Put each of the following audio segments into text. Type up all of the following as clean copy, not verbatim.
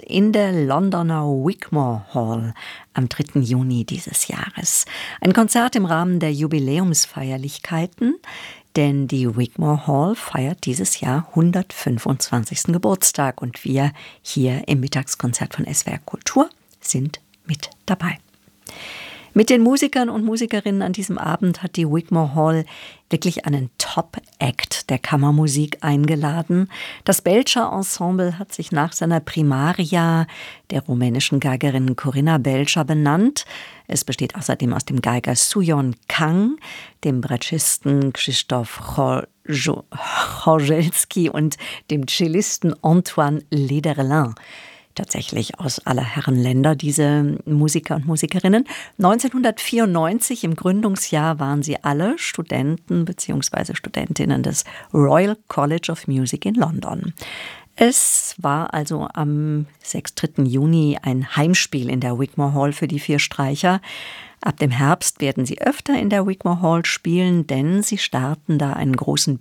in der Londoner Wigmore Hall am 3. Juni dieses Jahres. Ein Konzert im Rahmen der Jubiläumsfeierlichkeiten, denn die Wigmore Hall feiert dieses Jahr 125. Geburtstag und wir hier im Mittagskonzert von SWR Kultur sind mit dabei. Mit den Musikern und Musikerinnen an diesem Abend hat die Wigmore Hall wirklich einen Top-Act der Kammermusik eingeladen. Das Belcher Ensemble hat sich nach seiner Primaria, der rumänischen Geigerin Corinna Belcher, benannt. Es besteht außerdem aus dem Geiger Sujon Kang, dem Bratschisten Krzysztof Chorzelski und dem Cellisten Antoine Lederlin. Tatsächlich aus aller Herren Länder, diese Musiker und Musikerinnen. 1994, im Gründungsjahr, waren sie alle Studenten bzw. Studentinnen des Royal College of Music in London. Es war also am 3. Juni ein Heimspiel in der Wigmore Hall für die 4 Streicher. Ab dem Herbst werden sie öfter in der Wigmore Hall spielen, denn sie starten da einen großen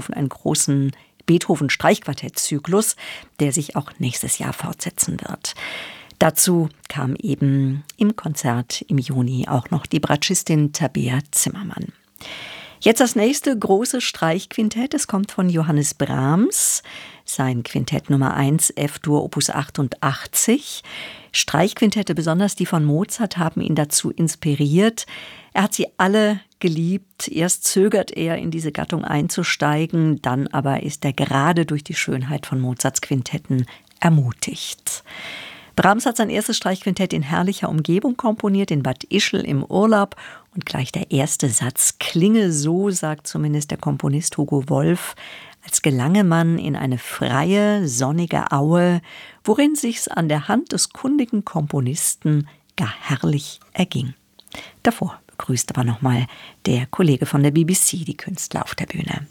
Beethoven-Streichquartett-Zyklus, der sich auch nächstes Jahr fortsetzen wird. Dazu kam eben im Konzert im Juni auch noch die Bratschistin Tabea Zimmermann. Jetzt das nächste große Streichquintett. Es kommt von Johannes Brahms, sein Quintett Nummer 1, F-Dur Opus 88. Streichquintette, besonders die von Mozart, haben ihn dazu inspiriert. Er hat sie alle geliebt. Erst zögert er, in diese Gattung einzusteigen, dann aber ist er gerade durch die Schönheit von Mozarts Quintetten ermutigt. Brahms hat sein erstes Streichquintett in herrlicher Umgebung komponiert, in Bad Ischl im Urlaub. Und gleich der erste Satz klinge so, sagt zumindest der Komponist Hugo Wolf, als gelange man in eine freie, sonnige Aue, worin sich's an der Hand des kundigen Komponisten gar herrlich erging. Davor begrüßt aber nochmal der Kollege von der BBC die Künstler auf der Bühne.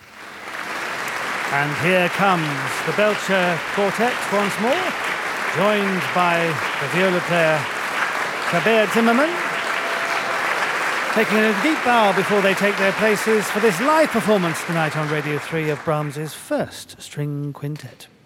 And here comes the Belcher Quartet once more, joined by the viola player Tabea Zimmermann, taking a deep bow before they take their places for this live performance tonight on Radio 3 of Brahms's first string quintet.